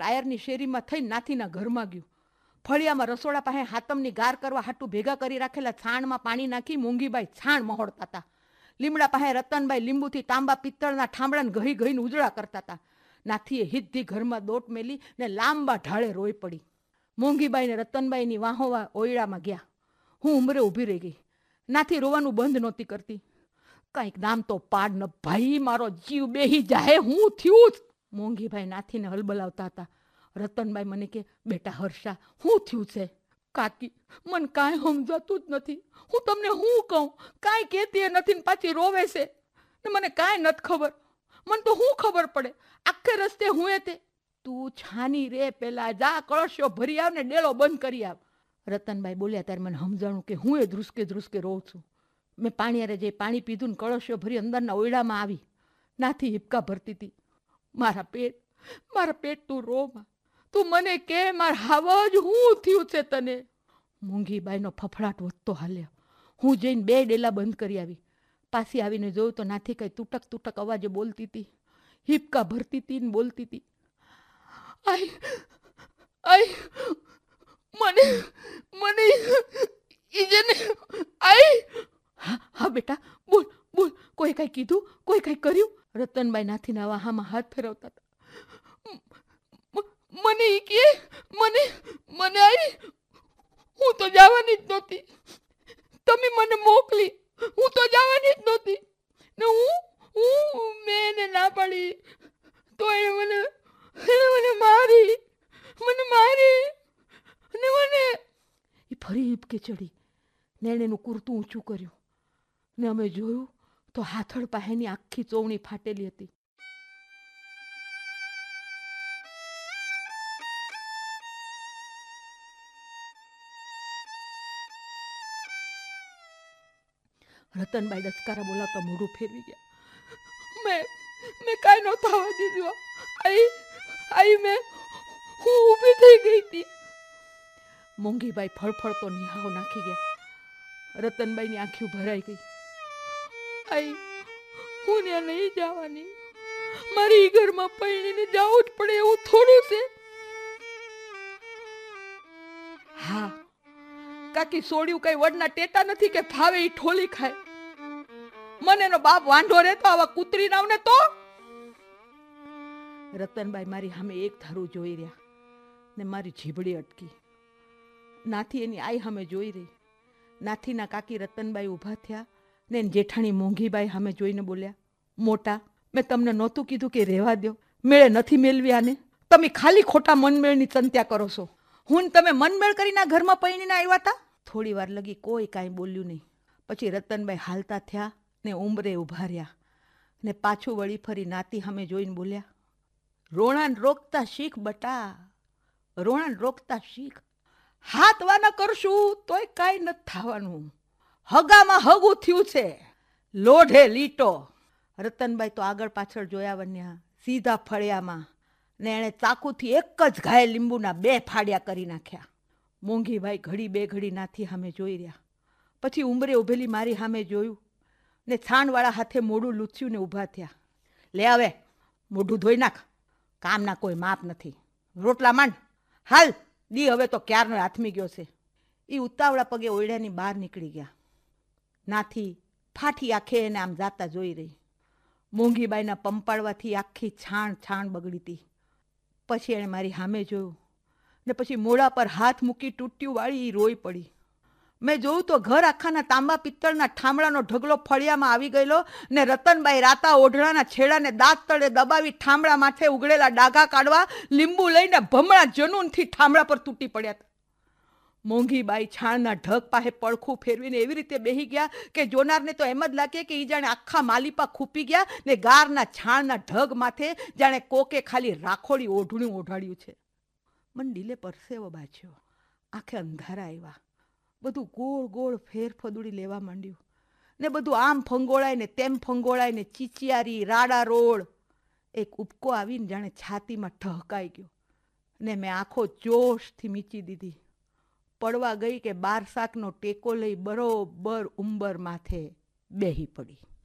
કાયરની શેરીમાં થઈને નાથીના ઘરમાં ગયું. ફળિયામાં રસોડા પાસે હાતમની ગાર કરવા હાટું ભેગા કરી રાખેલા છાણમાં પાણી નાખી મોંઘીબાઈ છાણ મહોડતા હતા. લીમડા પાસે રતનબાઈ લીંબુથી તાંબા પિત્તળના ઠામડાને ઘહી ઘહીને ઉજળા કરતા હતા. નાથીએ હિદ્ધી ઘરમાં દોટ મેલી ને લાંબા ઢાળે રોઈ પડી. મોંઘીબાઈ ને રતનબાઈની વાહોવા ઓયડામાં ગયા. હું ઉંમરે ઊભી રહી ગઈ. નાથી રોવાનું બંધ નહોતી કરતી. કંઈક નામ તો પાડ ન ભાઈ, મારો જીવ બેહી જાહે, હું થયું જ. મોંઘીભાઈ નાથીને હલબલાવતા હતા. રતનબાઈ મને કે, બેટા હર્ષા, હું થયું છે? કાકી, મને કાંઈ સમજાતું જ નથી. હું તમને હું કહું? કાંઈ કહેતી નથી ને પાછી રોવે છે ને મને કાંઈ નથી ખબર. મને તો હું ખબર પડે? આખે રસ્તે હું એ તે. તું છાની રે, પેલા જા કળશો ભરી આવ ને ડેલો બંધ કરી આવ. રતનબાઈ બોલ્યા ત્યારે મને સમજાણું કે હું એ ધ્રુસકે ધ્રુસકે રોઉં છું. મેં પાણીયારે જઈ પાણી પીધું ને કળશો ભરી અંદરના ઓયડામાં આવી. નાથી હિપકા ભરતી હતી. મારા પેટ તું રોમાં, તું મને કે માર હાવ જ હું થયું છે તને? મોંઘીબાઈનો ફફડાટ વધતો હાલ્યો. હું જઈને 2 ડેલા બંધ કરી આવી. પાછી આવીને જોયું તો નાથી કઈ તૂટક તૂટક અવાજે બોલતી હતી. હિપકા ભરતી હતી ને બોલતી હતી, આઈ આઈ મને ઈજને આઈ. હા બેટા, બોલ બોલ, કોઈ કઈ કીધું? કોઈ કઈ કર્યું? રતનબાઈ નાથીના વાહામાં હાથ ફેરવતા હતા. મને ઈ કે મને આઈ, હું તો જવાની જ નહોતી. તમે મને મોકલી, હું તો જવાની જ નહોતી ને હું મેં એને ના પાડી તો એને મને મારી ને મને એ ફરી હિપકે ચડી ને એણે એનું કુર્તું ઊંચું કર્યું ને અમે જોયું તો હાથળ પાસેની આખી ચોવણી ફાટેલી હતી. રતનબાઈ ડચકારા બોલાવતા મોઢું ફેરવી ગયા. મેં કાંઈ ન થવા દીધું. હું ઊભી થઈ ગઈ હતી. મોંઘીબાઈ ફળફળતો નિહાળો નાખી ગયા. રતનબાઈની આંખીઓ ભરાઈ ગઈ. હું ત્યાં નહીં જવાની. મારી ઘરમાં પૈણીને જવું જ પડે એવું થોડું છે. હા કાકી, સોડ્યું કઈ વડના ટેટા નથી કે ફાવે ઈ ઠોલી ખાય. મને એનો બાપ વાંઢો રહેતો આવા કૂતરી નાવને તો. રતનબાઈ મારી સામે એક ધારું જોઈ રહ્યા ને મારી જીભડી અટકી. નાથી એની આઈ સામે જોઈ રહી. નાથીના કાકી રતનબાઈ ઊભા થયા ને જેઠાણી મોંઘીબાઈ સામે જોઈને બોલ્યા, મોટા, મેં તમને નહોતું કીધું કે રહેવા દો? મેળે નથી મેળવી આને. તમે ખાલી ખોટા મનમેળની ચંત્યા કરો છો. હું તમે મનમેળ કરીને ઘરમાં પૈણીને આવ્યા હતા. થોડી વાર લગી કોઈ કાંઈ બોલ્યું નહીં. પછી રતનબાઈ હાલતા થયા ને ઉંબરે ઊભા રહ્યા ને પાછું વળી ફરી નાતી સામે જોઈને બોલ્યા, રોણાને રોકતા શીખ બટા, રોણાને રોકતા શીખ. હાથ વાના કરશું તોય કાંઈ નથી થવાનું. હગામાં હગું થયું છે, લોઢે લીટો. રતનબાઈ તો આગળ પાછળ જોયા વન્યા, સીધા ફળિયામાં ને એણે ચાકુથી એક જ ઘાયે લીંબુના 2 ફાડ્યા કરી નાખ્યા. મોંઘીભાઈ ઘડી 2 ઘડી નાથી સામે જોઈ રહ્યા. પછી ઉંબરે ઉભેલી મારી સામે જોયું ને છાણવાળા હાથે મોઢું લૂછ્યું ને ઊભા થયા. લે હવે મોઢું ધોઈ નાખ, કામના કોઈ માપ નથી. રોટલા માંડ, હાલ દી હવે તો ક્યારનો હાથમી ગયો છે. એ ઉતાવળા પગે ઓયડાની બહાર નીકળી ગયા. નાથી ફાટી આંખે એને આમ જાતા જોઈ રહી. મોંઘીબાઈના પંપાળવાથી આખી છાણ બગડી હતી. પછી એણે મારી સામે જોયું ને પછી મોઢા પર હાથ મૂકી તૂટ્યું વાળી રોઈ પડી. મેં જોયું તો ઘર આખાના તાંબા પિત્તળના ઠામડાનો ઢગલો ફળિયામાં આવી ગયેલો ને રતનબાઈ રાતા ઓઢળાના છેડાને દાંત તળે દબાવી ઠામડા માથે ઉગડેલા ડાઘા કાઢવા લીંબુ લઈને ભમણા જનૂનથી ઠામડા પર તૂટી પડ્યા હતા. મોંઘીબાઈ છાણના ઢગ પાસે પડખું ફેરવીને એવી રીતે બેહી ગયા કે જોનારને તો એમ જ લાગે કે એ જાણે આખા માલીપા ખૂપી ગયા ને ગારના છાણના ઢગ માથે જાણે કોકે ખાલી રાખોડી ઓઢણું ઓઢાડ્યું છે. મને ડીલે પરસેવો બાચ્યો, આંખે અંધારા આવ્યા. બધું ગોળ ગોળ ફેર ફદુડી લેવા માંડ્યું ને બધું આમ ફંગોળાય ને તેમ ફંગોળાય ને ચીચિયારી રાડા રોડ. એક ઉપકો આવીને જાણે છાતીમાં ઠહકાઈ ગયો ને મેં આંખો જોશથી મીચી દીધી. પડવા ગઈ કે 12 શાકનો ટેકો લઈ બરોબર ઉંબર માથે બેહી પડી.